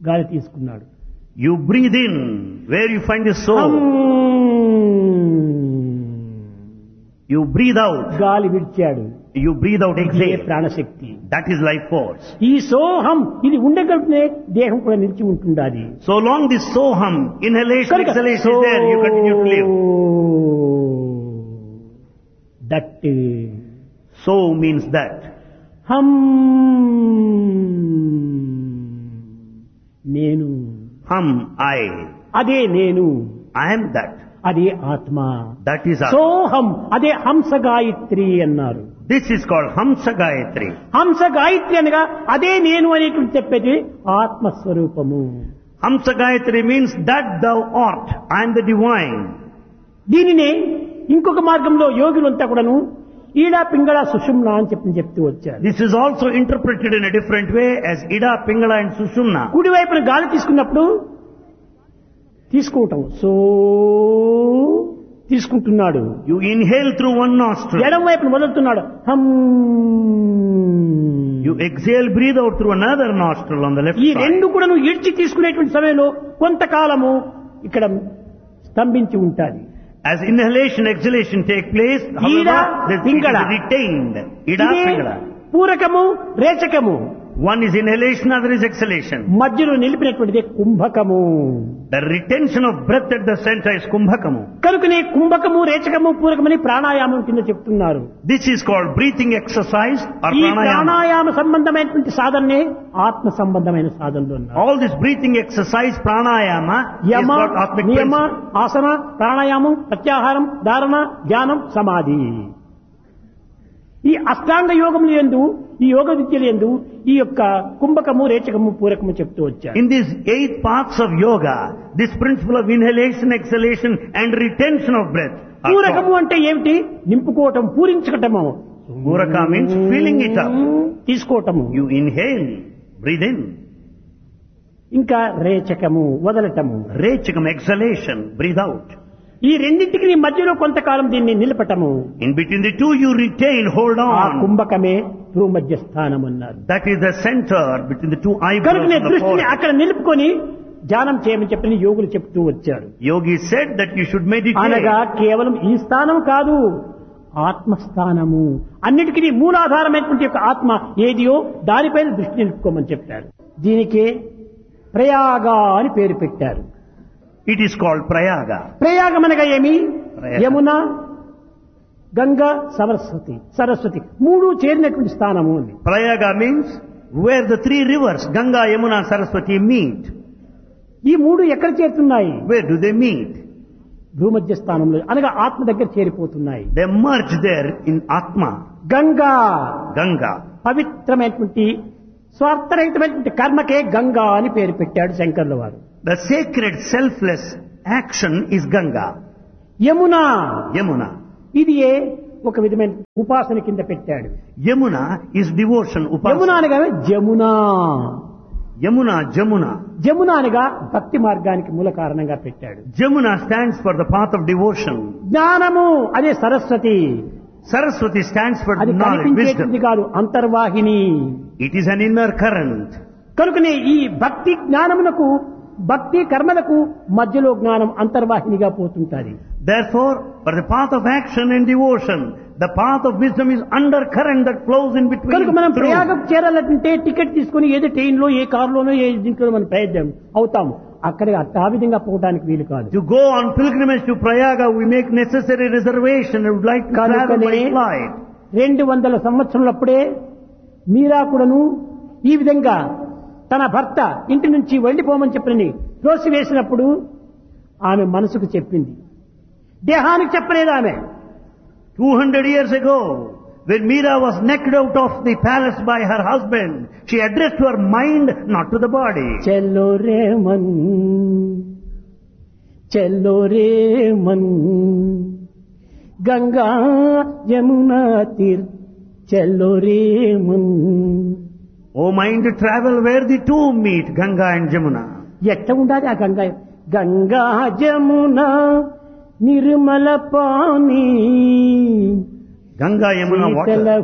గాలి తీసుకున్నాడు. You breathe in where you find the soul. You breathe out. గాలి విడిచాడు. You breathe out, ఇదే exhale. ప్రాణశక్తి. That is life force. ఈ సోహం ఇది ఉండగలిగితే దేహం కూడా నిలిచి ఉంటుండాలి. So long this soham, inhalation, కనుక exhalation is there, you continue to live. That So means that. హం నేను, Hum, I. అదే నేను, I am that. అదే ఆత్మ. That is Atma. సోహం అదే హంస గాయత్రి అన్నారు. This is called Hamsa Gayatri. హంస గాయత్రి అనగా అదే నేను అనేటువంటి చెప్పేది ఆత్మస్వరూపము. Hamsa Gayatri means that thou art. I am the divine. దీనినే ఇంకొక మార్గంలో యోగులంతా కూడాను ఈడా పింగళ సుషుమ్న అని చెప్తూ వచ్చారు. This is also interpreted in a different way as Ida, Pingala and Sushumna. కుడి వైపున గాలి తీసుకున్నప్పుడు తీసుకోవటం సో తీసుకుంటున్నాడు. You inhale through one nostril. ఎడం వైపున వదులుతున్నాడు. హం. You exhale, breathe out through another nostril on the left ఈ side. రెండు కూడా నువ్వు ఇడ్చి తీసుకునేటువంటి సమయంలో కొంతకాలము ఇక్కడ స్తంభించి ఉంటాది. As inhalation, exhalation take place, Ida, however, it is Pingala. retained. Ida, ఇదే Pingala. పూరకము రేచకము. One is inhalation, other is exhalation. మధ్యలో నిలిపినటువంటిది కుంభకము. The retention of breath at the center is kumbhakamu. కనుకనే కుంభకము రేచకము పూరకమని ప్రాణాయామం కింద చెప్తున్నారు. This is called breathing exercise or ఈ pranayama. Pranayama సంబంధమైనటువంటి సాధననే ఆత్మ సంబంధమైన సాధనలు అన్నారు. All this breathing exercise, pranayama, Yama, is got atmic నియమ, principle. ఆసన, ప్రాణాయామం, ప్రత్యాహారం, ధారణ, ధ్యానం, సమాధి. ఈ అష్టాంగ యోగములు యందు, ఈ యోగ విద్యలు యందు ఈ యొక్క కుంభకము రేచకము పూరకము చెప్తూ వచ్చారు. In these 8 paths of yoga, this principle of inhalation, exhalation and retention of breath are పూరకము taught. అంటే ఏమిటి? నింపుకోవటం, పూరించటము. Puraka means filling it up. తీసుకోవటము. You inhale, breathe in. ఇంకా రేచకము వదలటము. Rechakam, exhalation, breathe out. ఈ రెండింటికి నీ మధ్యలో కొంతకాలం దీన్ని నిలపటము. In between the two you retain, hold ఆ on. కుంభకమే భూమధ్య స్థానం అన్నారు. That is the center between the two eyebrows కనుక నీ of the దృష్టిని forehead. అక్కడ నిలుపుకొని ధ్యానం చేయమని చెప్పని యోగులు చెప్తూ వచ్చారు. Yogi said that you should meditate. అనగా కేవలం ఈ స్థానం కాదు, ఆత్మస్థానము. అన్నిటికీ మూలాధారమైనటువంటి యొక్క ఆత్మ ఏదియో దానిపైన దృష్టి నిలుపుకోమని చెప్పారు. దీనికే ప్రయాగ అని పేరు పెట్టారు. It is called Prayaga. ప్రయాగం అనగా ఏమి? ప్రయాగ. యమున, గంగా, సరస్వతి మూడు చేరినటువంటి స్థానము అని. Prayaga means where the 3 rivers, Ganga, Yamuna, Saraswati meet. ఈ మూడు ఎక్కడ చేరుతున్నాయి? Where do they meet? భూమధ్య స్థానంలో అనగా ఆత్మ దగ్గర చేరిపోతున్నాయి. They merge there in Atma. Ganga Ganga. పవిత్రమైనటువంటి స్వార్థరహితమైనటువంటి కర్మకే గంగా అని పేరు పెట్టాడు శంకర్ల వారు. The sacred selfless action is Ganga. Yamuna Yamuna. ఇది ఒక విధమైన ఉపాసన కింద పెట్టాడు. Yamuna is devotion, Yamuna upasana. అనగా జమునా. Jamuna, Jamuna. జమున అనగా భక్తి మార్గానికి మూల కారణంగా పెట్టాడు. Jamuna stands for the path of devotion. జ్ఞానము అదే సరస్వతి. Saraswati stands for అది knowledge, కనిపించేది wisdom. కాదు, అంతర్వాహిని. It is an inner current. కనుకనే ఈ భక్తి జ్ఞానమునకు, భక్తి కర్మలకు మధ్యలో జ్ఞానం అంతర్వాహినిగా పోతుంటాది. Therefore, for the path of action and devotion, the path of wisdom is undercurrent that flows in between. కనుక మనం through. ప్రయాగం చేరాలంటే టికెట్ తీసుకుని ఏదో ట్రైన్లో, ఏ కారులోనో, ఏ దీంట్లో మనం ప్రయత్నం అవుతాము. అక్కడ ఆ విధంగా పోవడానికి వీలు కాదు. To go on pilgrimage to Prayaga, we make necessary reservation and would like to travel by flight. 200 సంవత్సరాలప్పుడే మీరా కూడాను ఈ విధంగా తన భర్త ఇంటి నుంచి వెళ్ళిపోమని చెప్పని త్రోసివేసినప్పుడు ఆమె మనసుకు చెప్పింది, దేహానికి చెప్పలేదు ఆమె. 200 years ago, when Meera was knocked out of the palace by her husband, she addressed to her mind, not to the body. Chhello ray Mann, Chhello ray Mann, Ganga Yamuna తీర్, Chhello ray Mann. O mind, travel where the two meet, Ganga and Jamuna. ఎట్లా ఉండాలి ఆ Ganga? Ganga Jamuna Nirmala pani, Ganga, Yamuna, water. శీతల